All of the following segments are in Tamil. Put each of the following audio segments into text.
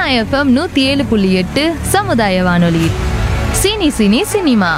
எஃப்எம் 107.8 சமுதாய வானொலி. Cine cine cinema.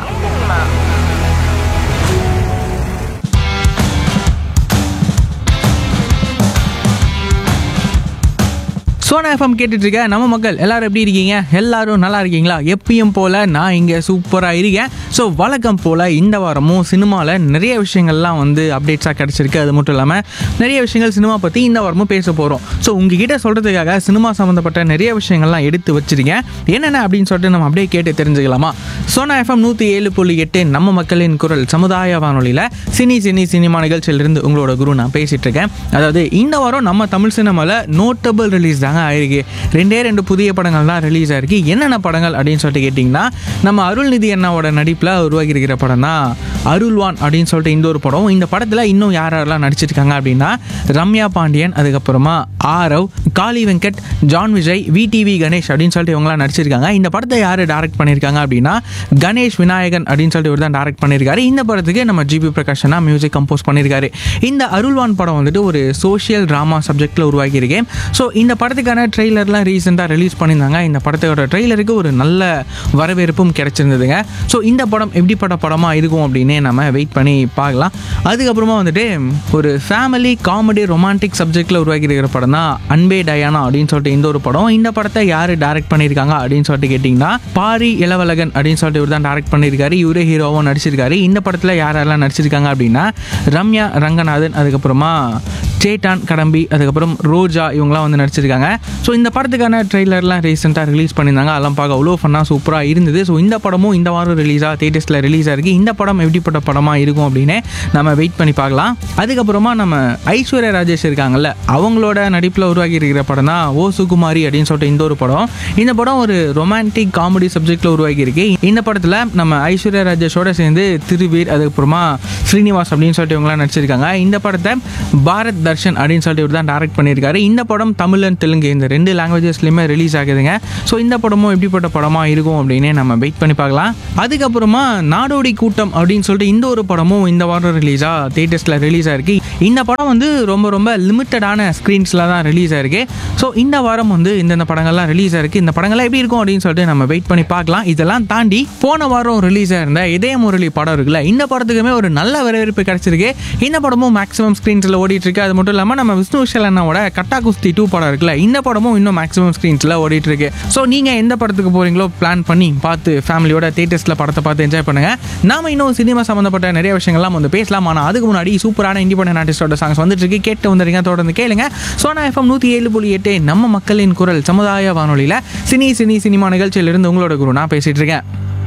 Sona FM கேட்டுட்டு இருக்க நம்ம மக்கள் எல்லாரும் எப்படி இருக்கீங்க? எல்லாரும் நல்லா இருக்கீங்களா? எப்பயும் போல நான் இங்கே சூப்பராக இருக்கேன். ஸோ வழக்கம் போல் இந்த வாரமும் சினிமாவில் நிறைய விஷயங்கள்லாம் வந்து அப்டேட்ஸாக கிடச்சிருக்கு. அது மட்டும் இல்லாமல் நிறைய விஷயங்கள் சினிமா பற்றி இந்த வாரமும் பேச போகிறோம். ஸோ உங்ககிட்ட சொல்கிறதுக்காக சினிமா சம்மந்தப்பட்ட நிறைய விஷயங்கள்லாம் எடுத்து வச்சிருக்கேன். என்னென்ன அப்படின்னு சொல்லிட்டு நம்ம அப்படியே கேட்டு தெரிஞ்சுக்கலாமா? சோனா எஃப்எம் 107.8 நம்ம மக்களின் குரல் சமுதாய வானொலியில் சினி சினி சினிமா நிகழ்ச்சியிலிருந்து உங்களோட குரு நான் பேசிகிட்டு இருக்கேன். அதாவது இந்த வாரம் நம்ம தமிழ் சினிமாவில் நோட்டபிள் ரிலீஸ் தாங்க ஆயிருக்கு. ரெண்டு புதிய படங்கள் தான் ரிலீஸ் ஆயிருக்கு. என்னென்ன படங்கள் அப்படின்னு சொல்லிட்டு கேட்டிங்கன்னா, நம்ம அருள்நிதி அண்ணாவோட நடிப்பில் உருவாகி இருக்கிற படம் தான் அருள்வான் அப்படின்னு சொல்லிட்டு இந்த ஒரு படம். இந்த படத்தில் இன்னும் யாரெல்லாம் நடிச்சிருக்காங்க அப்படின்னா, ரம்யா பாண்டியன், அதுக்கப்புறமா ஆரவ், காளி வெங்கட், ஜான் விஜய், விடிவி கணேஷ் அப்படின்னு சொல்லிட்டு இவங்களாம் நடிச்சிருக்காங்க. இந்த படத்தை யார் டைரக்ட் பண்ணியிருக்காங்க அப்படின்னா, கணேஷ் விநாயகன் அப்படின்னு சொல்லிட்டு இவர் தான் டைரக்ட் பண்ணியிருக்காரு. இந்த படத்துக்கு நம்ம ஜிபி பிரகாஷனா மியூசிக் கம்போஸ் பண்ணியிருக்காரு. இந்த அருள்வான் படம் வந்துட்டு ஒரு சோஷியல் ட்ராமா சப்ஜெக்டில் உருவாகியிருக்கு. ஸோ இந்த படத்துக்கான ட்ரெய்லர்லாம் ரீசெண்டாக ரிலீஸ் பண்ணியிருந்தாங்க. இந்த படத்தோட ட்ரெய்லருக்கு ஒரு நல்ல வரவேற்பும் கிடைச்சிருந்ததுங்க. ஸோ இந்த படம் எப்படிப்பட்ட படமாக இருக்கும் அப்படின்னு நம்ம வெயிட் பண்ணி பார்க்கலாம். அதுக்கப்புறமா வந்துட்டு ஒரு ஃபேமிலி காமெடி ரொமான்டிக் சப்ஜெக்டில் உருவாக்கி இருக்கிற படம் தான் அன்பே டயானா அப்படின்னு சொல்லிட்டு இந்த ஒரு படம். இந்த படத்தை யார் டைரக்ட் பண்ணியிருக்காங்க அப்படின்னு சொல்லிட்டு கேட்டிங்கன்னா, பாரி இளவழகன் அப்படின்னு சொல்லிட்டு இவர் தான் டைரக்ட் பண்ணியிருக்காரு. இவரே ஹீரோவும் நடிச்சிருக்காரு. இந்த படத்தில் யாரெல்லாம் நடிச்சிருக்காங்க அப்படின்னா, ரம்யா ரங்கநாதன், அதுக்கப்புறமா சேட்டான் கடம்பி, அதுக்கப்புறம் ரோஜா, இவங்களாம் வந்து நடிச்சிருக்காங்க. ஸோ இந்த படத்துக்கான ட்ரெய்லர்லாம் ரீசெண்டாக ரிலீஸ் பண்ணியிருந்தாங்க. அதெல்லாம் பார்க்க அவ்வளோ ஃபன்னாக சூப்பராக இருந்தது. ஸோ இந்த படமும் இந்த வாரம் ரிலீஸாக தியேட்டர்ஸில் ரிலீஸ் ஆகிருக்கு. இந்த படம் எப்படிப்பட்ட படமாக இருக்கும் அப்படின்னு நம்ம வெயிட் பண்ணி பார்க்கலாம். அதுக்கப்புறமா நம்ம ஐஸ்வர்யா ராஜேஷ் இருக்காங்கல்ல, அவங்களோட நடிப்பில் உருவாகி இருக்கிற படம் தான் ஓ சுகுமாரி அப்படின்னு சொல்லிட்டு இந்த ஒரு படம். இந்த படம் ஒரு ரொமான்டிக் காமெடி சப்ஜெக்டில் உருவாகி இருக்கு. இந்த படத்தில் நம்ம ஐஸ்வர்யா ராஜேஷோட சேர்ந்து திருவீர், அதுக்கப்புறமா ஸ்ரீனிவாஸ் அப்படின்னு சொல்லிட்டு இவங்களாம் நடிச்சிருக்காங்க. இந்த படத்தை பாரத் தர்ஷன் அப்படின்னு சொல்லிட்டு இவர் தான் டைரக்ட் பண்ணியிருக்காரு. இந்த படம் தமிழ் அண்ட் தெலுங்கு இந்த 2 லாங்குவேஜஸ்லையுமே ரிலீஸ் ஆகுதுங்க. ஸோ இந்த படமும் எப்படிப்பட்ட படமாக இருக்கும் அப்படின்னு நம்ம வெயிட் பண்ணி பார்க்கலாம். அதுக்கப்புறமா நாடோடி கூட்டம் அப்படின்னு சொல்லிட்டு இந்த ஒரு படமும் இந்த வாரம் ரிலீஸாக தியேட்டர்ஸில் ரிலீஸ் ஆயிருக்கு. இந்த படம் வந்து ரொம்ப லிமிட்டடான ஸ்க்ரீன்ஸில் தான் ரிலீஸ் ஆயிருக்கு. ஸோ இந்த வாரம் வந்து இந்த படங்கள்லாம் ரிலீஸ் ஆயிருக்கு. இந்த படங்கள்லாம் எப்படி இருக்கும் அப்படின்னு சொல்லிட்டு நம்ம வெயிட் பண்ணி பார்க்கலாம். இதெல்லாம் தாண்டி போன வாரம் ரிலீஸ் ஆயிருந்த இதய முரளி படம் இருக்குல்ல, இந்த படத்துக்குமே ஒரு நல்ல வரவேற்பு கிடைச்சிருக்கு. இந்த படமும் மேக்ஸிமம் ஸ்க்ரீன்ஸில் ஓடிட்டு இருக்கு. அது மட்டும் இல்லாமல் நம்ம விஷ்ணு விஷால் அண்ணாவோட கட்டா குஸ்தி 2 படம் இருக்குல்ல, இந்த படமும் இன்னும் மேக்ஸிமம் ஸ்க்ரீன்ஸில் ஓடிட்டு இருக்கு. ஸோ நீங்கள் எந்த படத்துக்கு போகிறீங்களோ பிளான் பண்ணி பார்த்து ஃபேமிலியோட தியேட்டர்ஸில் படத்தை பார்த்து என்ஜாய் பண்ணுங்க. நாம இன்னும் சினிமா சம்மந்தப்பட்ட நிறைய விஷயங்கள்லாம் வந்து பேசலாம். ஆனால் அதுக்கு முன்னாடி சூப்பரான இண்டிபெண்டன்ட் ஆர்டிஸ்டோட சாங்ஸ் வந்துட்டு இருக்கு. கேட்டு வந்துருங்க, தொடர்ந்து கேளுங்க. சோனா எஃப்எம் 107.8 நம்ம மக்களின் குரல் சமுதாய வானொலியில் சினி சினி சினிமா நிகழ்ச்சியிலிருந்து உங்களோட குரு நான் பேசிட்டு இருக்கேன்.